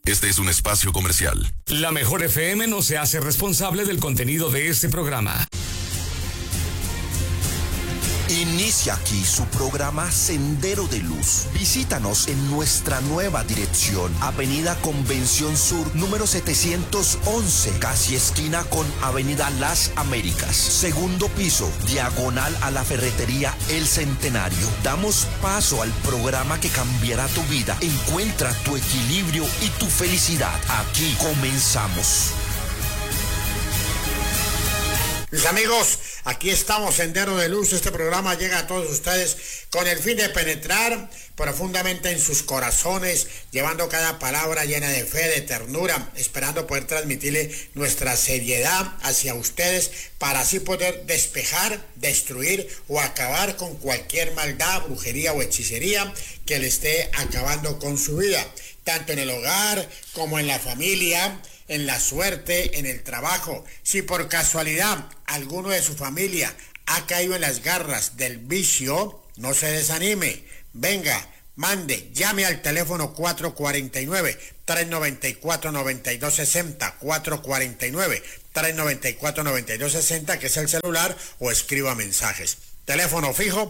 Este es un espacio comercial. La Mejor FM no se hace responsable del contenido de este programa. Inicia aquí su programa Sendero de Luz. Visítanos en nuestra nueva dirección, Avenida Convención Sur, número 711, casi esquina con Avenida Las Américas. Segundo piso, diagonal a la ferretería El Centenario. Damos paso al programa que cambiará tu vida. Encuentra tu equilibrio y tu felicidad. Aquí comenzamos. Mis amigos, aquí estamos, Sendero de Luz. Este programa llega a todos ustedes con el fin de penetrar profundamente en sus corazones, llevando cada palabra llena de fe, de ternura, esperando poder transmitirle nuestra seriedad hacia ustedes para así poder despejar, destruir o acabar con cualquier maldad, brujería o hechicería que le esté acabando con su vida, tanto en el hogar como en la familia, en la suerte, en el trabajo. Si por casualidad alguno de su familia ha caído en las garras del vicio, no se desanime. Venga, mande, llame al teléfono 449-394-9260, 449-394-9260, que es el celular, o escriba mensajes. Teléfono fijo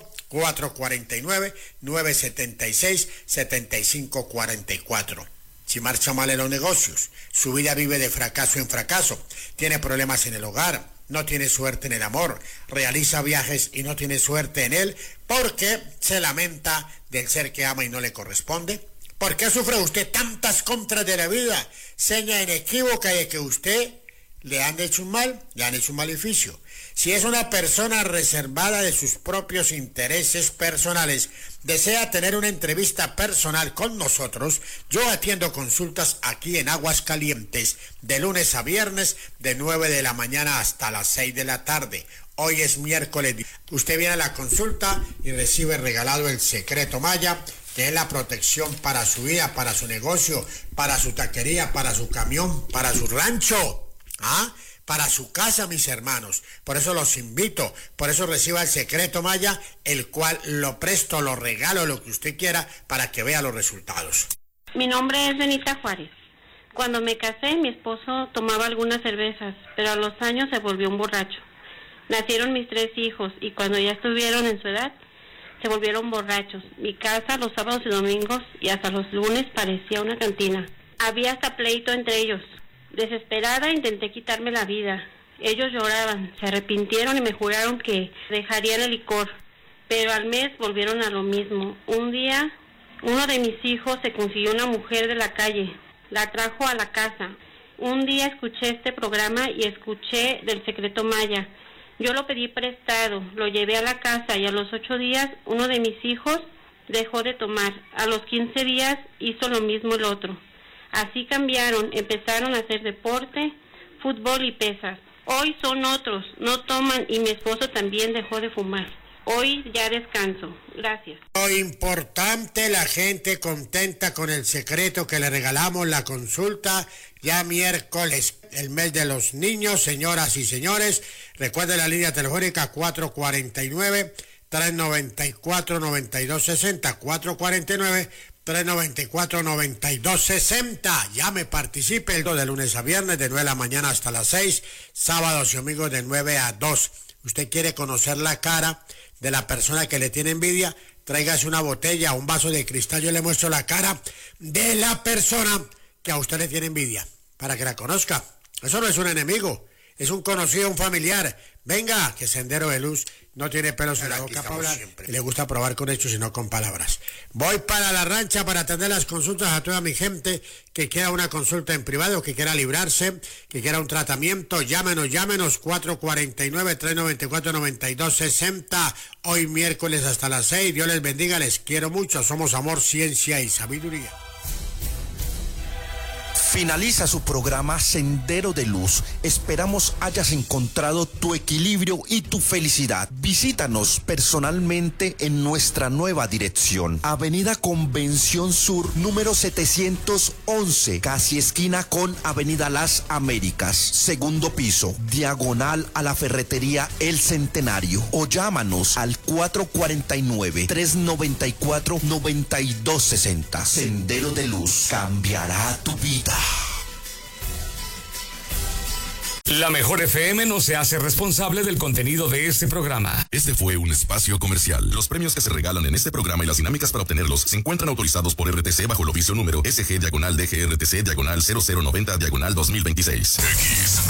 449-976-7544. Si marcha mal en los negocios, su vida vive de fracaso en fracaso, tiene problemas en el hogar, no tiene suerte en el amor, realiza viajes y no tiene suerte en él, porque se lamenta del ser que ama y no le corresponde. ¿Por qué sufre usted tantas contras de la vida? Seña inequívoca de que usted le han hecho un mal, le han hecho un maleficio. Si es una persona reservada de sus propios intereses personales, desea tener una entrevista personal con nosotros, yo atiendo consultas aquí en Aguascalientes, de lunes a viernes, de 9 de la mañana hasta las 6 de la tarde. Hoy es miércoles. Usted viene a la consulta y recibe regalado el secreto Maya, que es la protección para su vida, para su negocio, para su taquería, para su camión, para su rancho. Para su casa, mis hermanos. Por eso los invito, por eso reciba el secreto Maya, el cual lo presto, lo regalo, lo que usted quiera, para que vea los resultados. Mi nombre es Benita Juárez. Cuando me casé, mi esposo tomaba algunas cervezas, pero a los años se volvió un borracho. Nacieron mis 3 hijos y cuando ya estuvieron en su edad, se volvieron borrachos. Mi casa los sábados y domingos y hasta los lunes parecía una cantina. Había hasta pleito entre ellos. Desesperada intenté quitarme la vida. Ellos lloraban, se arrepintieron y me juraron que dejarían el licor, pero al mes volvieron a lo mismo. Un día, uno de mis hijos se consiguió una mujer de la calle, la trajo a la casa. Un día escuché este programa y escuché del secreto Maya. Yo lo pedí prestado, lo llevé a la casa y a los 8 días uno de mis hijos dejó de tomar. A los 15 días hizo lo mismo el otro. Así cambiaron, empezaron a hacer deporte, fútbol y pesas. Hoy son otros, no toman y mi esposo también dejó de fumar. Hoy ya descanso. Gracias. Lo importante, la gente contenta con el secreto que le regalamos, la consulta, ya miércoles, el mes de los niños, señoras y señores. Recuerde la línea telefónica 449-394-9260, 449-394-9260. Llame, participe de lunes a viernes de 9 de la mañana hasta las 6, sábados y domingos de 9 a 2. Usted quiere conocer la cara de la persona que le tiene envidia, tráigase una botella, un vaso de cristal, yo le muestro la cara de la persona que a usted le tiene envidia, para que la conozca. Eso no es un enemigo, es un conocido, un familiar. Venga, que Sendero de Luz no tiene pelos en la boca para hablar, y le gusta probar con hechos y no con palabras. Voy para la rancha para atender las consultas a toda mi gente que quiera una consulta en privado, que quiera librarse, que quiera un tratamiento. Llámenos, 449-394-9260. Hoy miércoles hasta las 6. Dios les bendiga, les quiero mucho. Somos amor, ciencia y sabiduría. Finaliza su programa Sendero de Luz. Esperamos hayas encontrado tu equilibrio y tu felicidad. Visítanos personalmente en nuestra nueva dirección. Avenida Convención Sur, número 711, casi esquina con Avenida Las Américas. Segundo piso, diagonal a la ferretería El Centenario. O llámanos al 449-394-9260. Sendero de Luz cambiará tu vida. La Mejor FM no se hace responsable del contenido de este programa. Este fue un espacio comercial. Los premios que se regalan en este programa y las dinámicas para obtenerlos se encuentran autorizados por RTC bajo el oficio número SG-DGRTC-0090-2026.